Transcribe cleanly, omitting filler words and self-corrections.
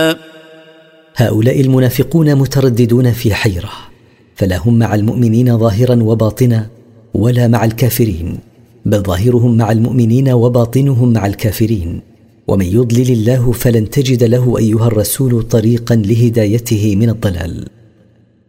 هؤلاء المنافقون مترددون في حيرة، فلا هم مع المؤمنين ظاهرا وباطنا ولا مع الكافرين، بل ظاهرهم مع المؤمنين وباطنهم مع الكافرين. ومن يضلل الله فلن تجد له أيها الرسول طريقا لهدايته من الضلال.